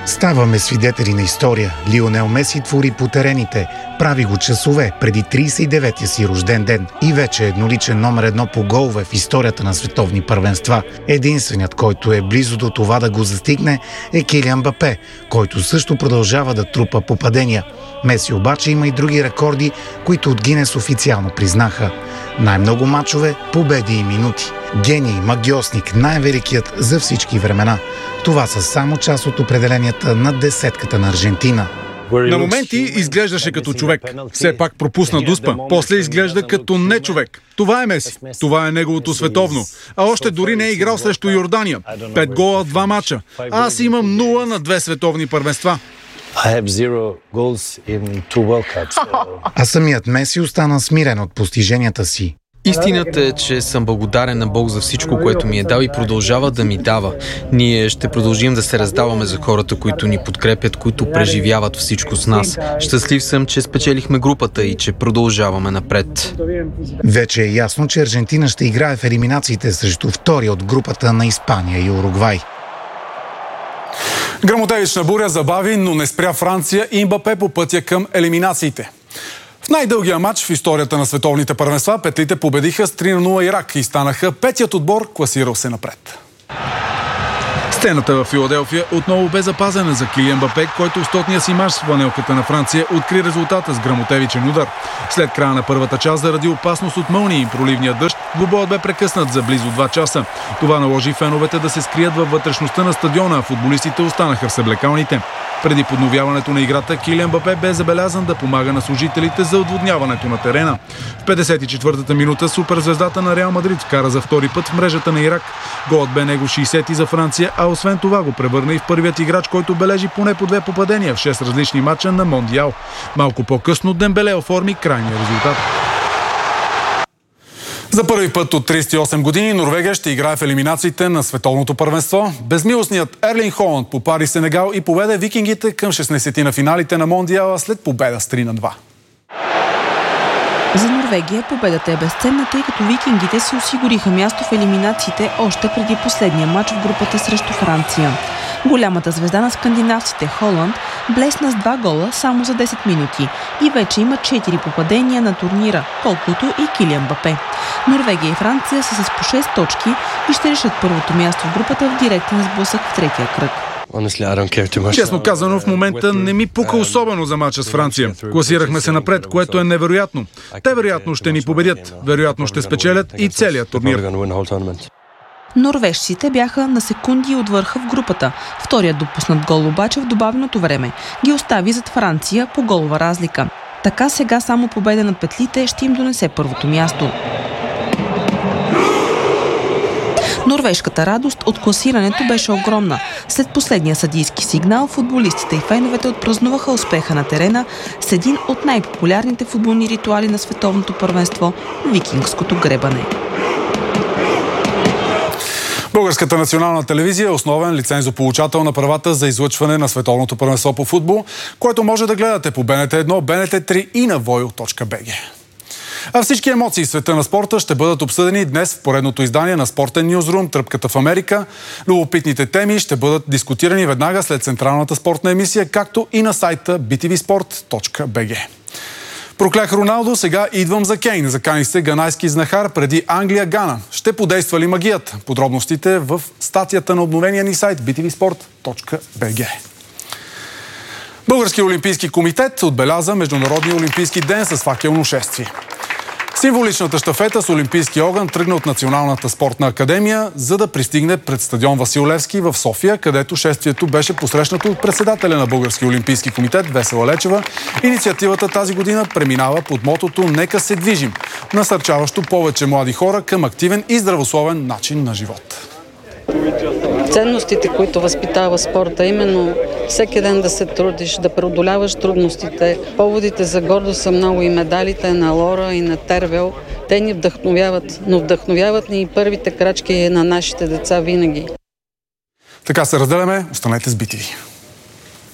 Ставаме свидетели на история. Лионел Меси твори по терените. Прави го часове преди 39-я си рожден ден и вече е едноличен номер 1 по голове в историята на световни първенства. Единственият, който е близо до това да го застигне, е Килиан Мбапе, който също продължава да трупа попадения. Меси обаче има и други рекорди, които от Гинес официално признаха. Най-много мачове, победи и минути. Гений, магиосник, най-великият за всички времена. Това са само част от определенията на десетката на Аржентина. На моменти изглеждаше като човек. Все пак пропусна дуспа. После изглежда като не човек. Това е Меси. Това е неговото световно. А още дори не е играл срещу Йордания. 5 гола, 2 мача. Аз имам 0 на 2 световни първенства. А самият Меси остана смирен от постиженията си. Истината е, че съм благодарен на Бог за всичко, което ми е дал и продължава да ми дава. Ние ще продължим да се раздаваме за хората, които ни подкрепят, които преживяват всичко с нас. Щастлив съм, че спечелихме групата и че продължаваме напред. Вече е ясно, че Аржентина ще играе в елиминациите срещу втори от групата на Испания и Уругвай. Гръмотевична буря забави, но не спря Франция и Мбапе по пътя към елиминациите. В най-дългия матч в историята на световните първенства петлите победиха с 3-0 Ирак и станаха петият отбор, класирал се напред. Сцената в Филаделфия отново бе запазена за Килиан Мбапе, който в стотния си мач с фланелката на Франция откри резултата с гръмотевичен удар. След края на първата част, заради опасност от мълни и проливния дъжд, двубоят бе прекъснат за близо 2 часа. Това наложи феновете да се скрият във вътрешността на стадиона, а футболистите останаха в съблекалните. Преди подновяването на играта, Килиан Мбапе бе забелязан да помага на служителите за отводняването на терена. В 54-та минута суперзвездата на Реал Мадрид вкара за втори път в мрежата на Ирак. Голът бе него 60-ти за Франция, а освен това го превърна и в първият играч, който бележи поне по 2 попадения в 6 различни мача на Мондиал. Малко по-късно Дембеле оформи крайния резултат. За първи път от 38 години Норвегия ще играе в елиминациите на световното първенство. Безмилостният Ерлинг Холанд попари Сенегал и поведе викингите към 16-ти на финалите на Мондиала след победа с 3-2. За Норвегия победата е безценна, тъй като викингите си осигуриха място в елиминациите още преди последния матч в групата срещу Франция. Голямата звезда на скандинавците Холанд блесна с 2 гола само за 10 минути и вече има 4 попадения на турнира, колкото и Килиан Мбапе. Норвегия и Франция са с по 6 точки и ще решат първото място в групата в директен сблъсък в третия кръг. Честно казано, в момента не ми пука особено за мача с Франция. Класирахме се напред, което е невероятно. Те вероятно ще ни победят, вероятно ще спечелят и целият турнир. Норвежците бяха на секунди от върха в групата. Вторият допуснат гол обаче в добавеното време ги остави зад Франция по голова разлика. Така сега само победа над петлите ще им донесе първото място. Норвежката радост от класирането беше огромна. След последния съдийски сигнал, футболистите и феновете отпразнуваха успеха на терена с един от най-популярните футболни ритуали на световното първенство – викингското гребане. Българската национална телевизия е основен лицензополучател на правата за излъчване на световното първенство по футбол, което може да гледате по БНТ1, БНТ3 и на voyo.bg. А всички емоции в света на спорта ще бъдат обсъдени днес в поредното издание на Спортен Нюзрум «Тръпката в Америка». Любопитните теми ще бъдат дискутирани веднага след централната спортна емисия, както и на сайта btvsport.bg. Проклях Роналдо, сега идвам за Кейн. Закани се ганайски знахар преди Англия-Гана. Ще подейства ли магията? Подробностите в статията на обновения ни сайт btvsport.bg. Българския олимпийски комитет отбеляза Международния олимпийски ден с факелно шествие. Символичната щафета с олимпийски огън тръгна от Националната спортна академия, за да пристигне пред стадион Васил Левски в София, където шествието беше посрещнато от председателя на Българския олимпийски комитет Весела Лечева. Инициативата тази година преминава под мотото «Нека се движим», насърчаващо повече млади хора към активен и здравословен начин на живот. Ценностите, които възпитава спорта, именно всеки ден да се трудиш, да преодоляваш трудностите. Поводите за гордост са много, и медалите на Лора и на Тервел. Те ни вдъхновяват, но вдъхновяват ни и първите крачки на нашите деца винаги. Така се разделяме. Останете с BTV.